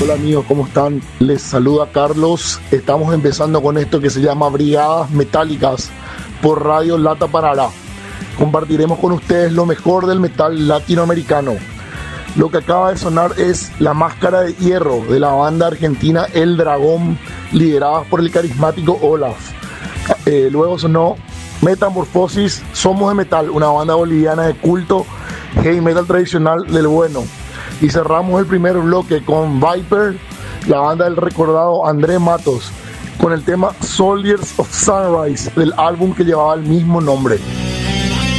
Hola amigos, ¿cómo están? Les saluda Carlos. Estamos empezando con esto que se llama Brigadas Metálicas por Radio Lata Parará. Compartiremos con ustedes lo mejor del metal latinoamericano. Lo que acaba de sonar es La Máscara de Hierro de la banda argentina El Dragón, liderada por el carismático Olaf. Luego sonó Metamorfosis, Somos de Metal, una banda boliviana de culto heavy metal tradicional del bueno. Y cerramos el primer bloque con Viper, la banda del recordado André Matos, con el tema Soldiers of Sunrise del álbum que llevaba el mismo nombre.